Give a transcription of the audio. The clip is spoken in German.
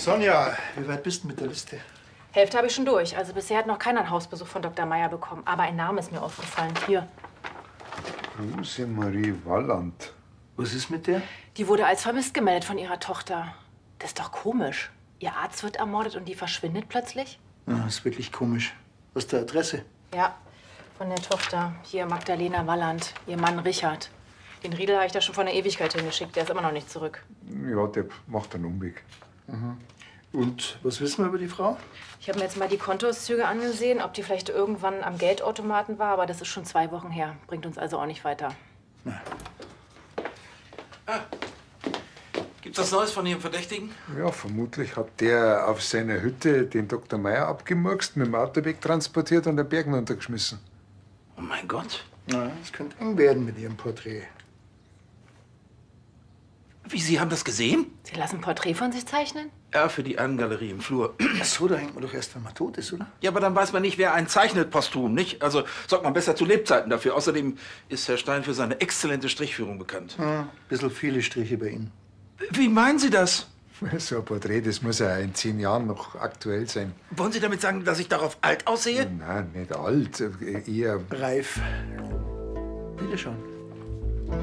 Sonja, wie weit bist du mit der Liste? Hälfte habe ich schon durch. Also bisher hat noch keiner einen Hausbesuch von Dr. Meyer bekommen. Aber ein Name ist mir aufgefallen. Hier. Rosemarie Walland. Was ist mit der? Die wurde als vermisst gemeldet von ihrer Tochter. Das ist doch komisch. Ihr Arzt wird ermordet und die verschwindet plötzlich? Ja, das ist wirklich komisch. Was ist die Adresse? Ja, von der Tochter. Hier, Magdalena Walland. Ihr Mann Richard. Den Riedel habe ich da schon vor einer Ewigkeit hingeschickt. Der ist immer noch nicht zurück. Ja, der macht einen Umweg. Und was wissen wir über die Frau? Ich habe mir jetzt mal die Kontoauszüge angesehen, ob die vielleicht irgendwann am Geldautomaten war. Aber das ist schon 2 Wochen her. Bringt uns also auch nicht weiter. Gibt's was Neues von Ihrem Verdächtigen? Ja, vermutlich hat der auf seiner Hütte den Dr. Meyer abgemurkst, mit dem Auto wegtransportiert und den Bergen untergeschmissen. Oh mein Gott. Ja, es könnte eng werden mit ihrem Porträt. Wie, Sie haben das gesehen? Sie lassen ein Porträt von sich zeichnen? Ja, für die Ahnengalerie im Flur. Ach so, da hängt man doch erst, wenn man tot ist, oder? Ja, aber dann weiß man nicht, wer einen zeichnet posthum, nicht? Also sorgt man besser zu Lebzeiten dafür. Außerdem ist Herr Stein für seine exzellente Strichführung bekannt. Ja, bisschen viele Striche bei Ihnen. Wie meinen Sie das? So ein Porträt, das muss ja in 10 Jahren noch aktuell sein. Wollen Sie damit sagen, dass ich darauf alt aussehe? Nein, nicht alt, eher... Reif. Bitte schon.